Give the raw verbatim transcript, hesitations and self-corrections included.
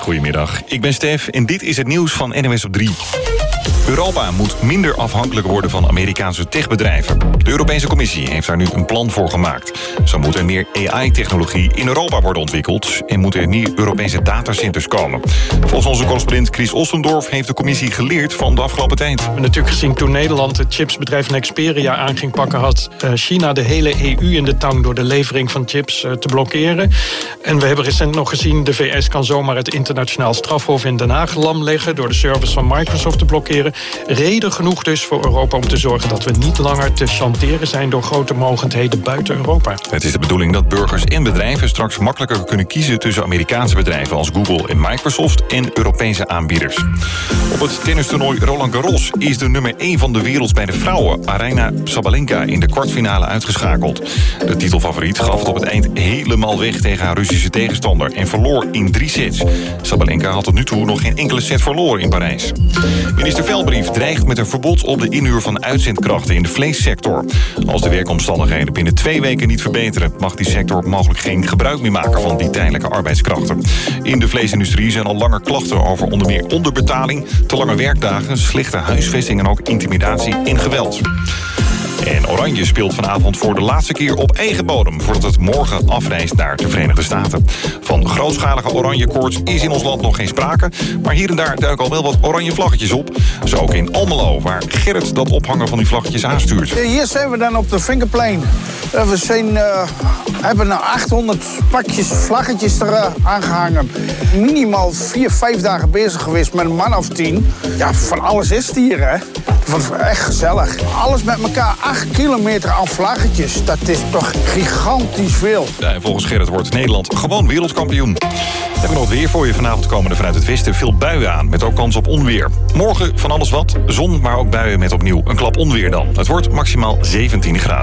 Goedemiddag, ik ben Stef en dit is het nieuws van N O S op drie. Europa moet minder afhankelijk worden van Amerikaanse techbedrijven. De Europese Commissie heeft daar nu een plan voor gemaakt. Zo moet er meer A I-technologie in Europa worden ontwikkeld en moeten er meer Europese datacenters komen. Volgens onze correspondent Chris Ostendorf heeft de Commissie geleerd van de afgelopen tijd. We hebben natuurlijk gezien toen Nederland het chipsbedrijf Nexperia aan ging pakken, had China de hele E U in de tang door de levering van chips te blokkeren. En we hebben recent nog gezien, de V S kan zomaar het internationaal strafhof in Den Haag lam leggen door de servers van Microsoft te blokkeren. Reden genoeg dus voor Europa om te zorgen dat we niet langer te chanteren zijn door grote mogendheden buiten Europa. Het is de bedoeling dat burgers en bedrijven straks makkelijker kunnen kiezen tussen Amerikaanse bedrijven als Google en Microsoft en Europese aanbieders. Op het tennistoernooi Roland Garros is de nummer één van de wereld bij de vrouwen, Aryna Sabalenka, in de kwartfinale uitgeschakeld. De titelfavoriet gaf het op het eind helemaal weg tegen haar Russische tegenstander en verloor in drie sets. Sabalenka had tot nu toe nog geen enkele set verloren in Parijs. Minister Velbrief dreigt met een verbod op de inhuur van uitzendkrachten in de vleessector. Als de werkomstandigheden binnen twee weken niet verbeteren, mag die sector mogelijk geen gebruik meer maken van die tijdelijke arbeidskrachten. In de vleesindustrie zijn al langer klachten over onder meer onderbetaling, te lange werkdagen, slechte huisvesting en ook intimidatie en geweld. En Oranje speelt vanavond voor de laatste keer op eigen bodem voordat het morgen afreist naar de Verenigde Staten. Van grootschalige oranje koorts is in ons land nog geen sprake, maar hier en daar duiken al wel wat oranje vlaggetjes op. Zo ook in Almelo, waar Gerrit dat ophangen van die vlaggetjes aanstuurt. Hier zijn we dan op de Vinkerplein. We zijn, uh, hebben nou achthonderd pakjes vlaggetjes er uh, aangehangen. Minimaal vier, vijf dagen bezig geweest met een man of tien. Ja, van alles is het hier, hè. Wat echt gezellig. Alles met elkaar, acht kilometer aan vlaggetjes. Dat is toch gigantisch veel. Ja, en volgens Gerrit wordt Nederland gewoon wereldkampioen. We hebben nog het weer voor je. Vanavond komen er vanuit het westen veel buien aan, met ook kans op onweer. Morgen van alles wat, zon, maar ook buien met opnieuw een klap onweer dan. Het wordt maximaal zeventien graden.